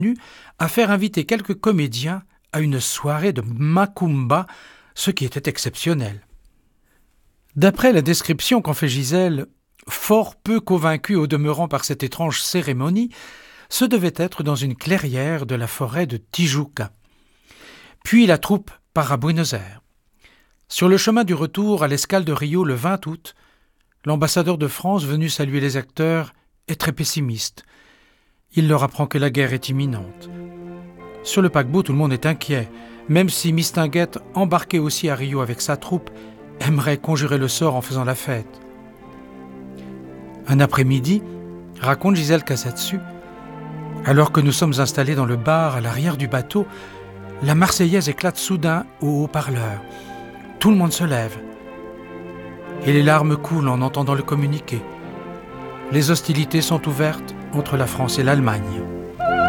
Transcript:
à faire inviter quelques comédiens à une soirée de macumba, ce qui était exceptionnel. D'après la description qu'en fait Gisèle, fort peu convaincue au demeurant par cette étrange cérémonie, ce devait être dans une clairière de la forêt de Tijuca. Puis la troupe part à Buenos Aires. Sur le chemin du retour à l'escale de Rio le 20 août, l'ambassadeur de France venu saluer les acteurs est très pessimiste. Il leur apprend que la guerre est imminente. Sur le paquebot, tout le monde est inquiet, même si Mistinguett, embarqué aussi à Rio avec sa troupe, aimerait conjurer le sort en faisant la fête. Un après-midi, raconte Gisèle Casatsu, alors que nous sommes installés dans le bar à l'arrière du bateau, la Marseillaise éclate soudain au haut-parleur. Tout le monde se lève. Et les larmes coulent en entendant le communiqué. Les hostilités sont ouvertes entre la France et l'Allemagne.